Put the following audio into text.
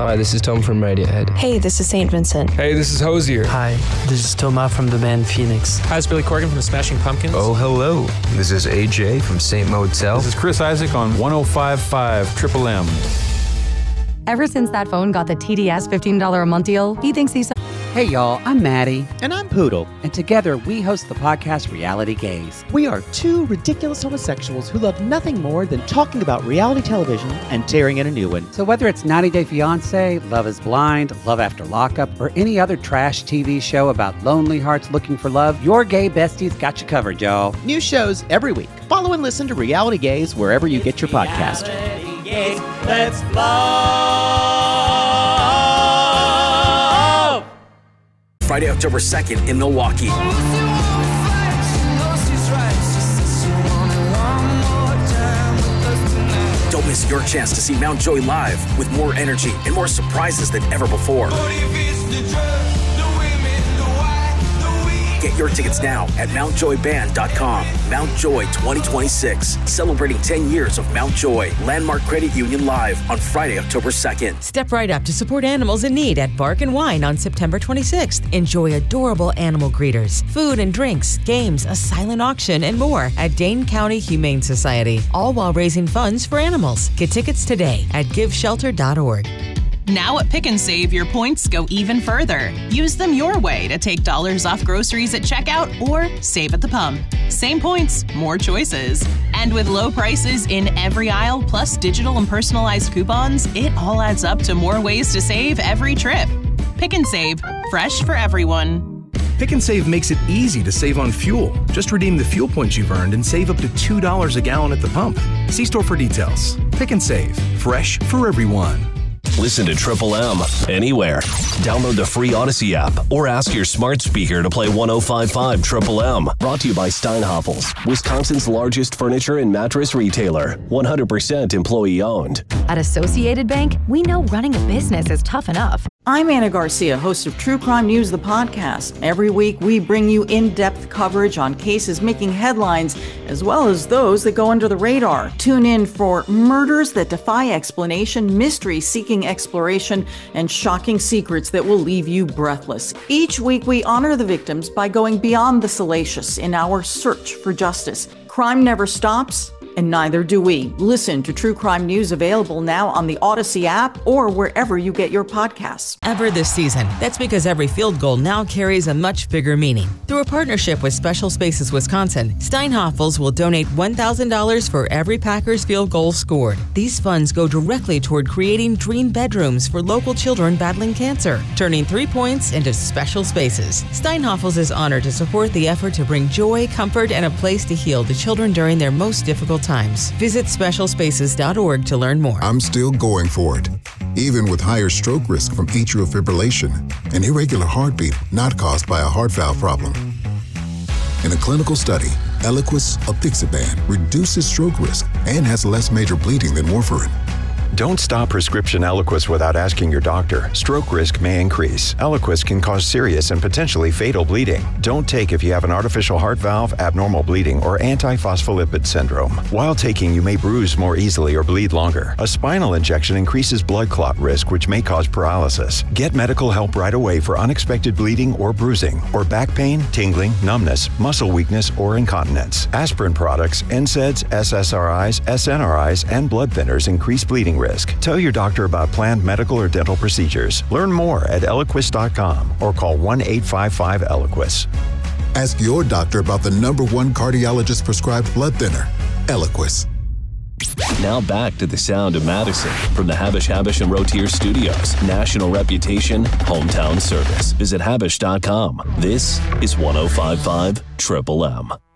Hi, this is Tom from Radiohead. Hey, this is St. Vincent. Hey, this is Hosier. Hi, this is Thomas from the band Phoenix. Hi, it's Billy Corgan from Smashing Pumpkins. Oh, hello. This is AJ from St. Motel. This is Chris Isaac on 105.5 Triple M. Ever since that phone got the TDS $15 a month deal, he thinks he's... Hey y'all, I'm Maddie. And I'm Poodle. And together we host the podcast Reality Gaze. We are two ridiculous homosexuals who love nothing more than talking about reality television and tearing in a new one. So whether it's 90 Day Fiancé, Love is Blind, Love After Lockup, or any other trash TV show about lonely hearts looking for love, your gay besties got you covered, y'all. New shows every week. Follow and listen to Reality Gaze wherever you get your podcast. Reality Gaze, let's flow! Friday, October 2nd in Milwaukee. Don't miss your chance to see Mount Joy live with more energy and more surprises than ever before. Get your tickets now at MountJoyBand.com. Mount Joy 2026, celebrating 10 years of Mount Joy. Landmark Credit Union live on Friday, October 2nd. Step right up to support animals in need at Bark and Wine on September 26th. Enjoy adorable animal greeters, food and drinks, games, a silent auction, and more at Dane County Humane Society, all while raising funds for animals. Get tickets today at GiveShelter.org. Now at Pick and Save, your points go even further. Use them your way to take dollars off groceries at checkout or save at the pump. Same points, more choices. And with low prices in every aisle, plus digital and personalized coupons, it all adds up to more ways to save every trip. Pick and Save, fresh for everyone. Pick and Save makes it easy to save on fuel. Just redeem the fuel points you've earned and save up to $2 a gallon at the pump. See store for details. Pick and Save, fresh for everyone. Listen to Triple M anywhere. Download the free Odyssey app or ask your smart speaker to play 105.5 Triple M. Brought to you by Steinhoffels, Wisconsin's largest furniture and mattress retailer. 100% employee owned. At Associated Bank, we know running a business is tough enough. I'm Anna Garcia, host of True Crime News, the podcast. Every week, we bring you in-depth coverage on cases making headlines, as well as those that go under the radar. Tune in for murders that defy explanation, mysteries seeking exploration, and shocking secrets that will leave you breathless. Each week, we honor the victims by going beyond the salacious in our search for justice. Crime never stops, and neither do we. Listen to True Crime News, available now on the Odyssey app or wherever you get your podcasts. Ever this season. That's because every field goal now carries a much bigger meaning. Through a partnership with Special Spaces Wisconsin, Steinhoffels will donate $1,000 for every Packers field goal scored. These funds go directly toward creating dream bedrooms for local children battling cancer, turning 3 points into special spaces. Steinhoffels is honored to support the effort to bring joy, comfort, and a place to heal to children during their most difficult times. Visit specialspaces.org to learn more. I'm still going for it, even with higher stroke risk from atrial fibrillation, an irregular heartbeat not caused by a heart valve problem. In a clinical study, Eliquis apixaban reduces stroke risk and has less major bleeding than warfarin. Don't stop prescription Eliquis without asking your doctor. Stroke risk may increase. Eliquis can cause serious and potentially fatal bleeding. Don't take if you have an artificial heart valve, abnormal bleeding, or antiphospholipid syndrome. While taking, you may bruise more easily or bleed longer. A spinal injection increases blood clot risk, which may cause paralysis. Get medical help right away for unexpected bleeding or bruising, or back pain, tingling, numbness, muscle weakness, or incontinence. Aspirin products, NSAIDs, SSRIs, SNRIs, and blood thinners increase bleeding risk. Tell your doctor about planned medical or dental procedures. Learn more at Eliquis.com or call 1-855-ELIQUIS. Ask your doctor about the #1 cardiologist prescribed blood thinner, Eliquis. Now back to the sound of Madison from the Habush and Rotier Studios. National reputation, hometown service. Visit Habush.com. This is 105.5 Triple M.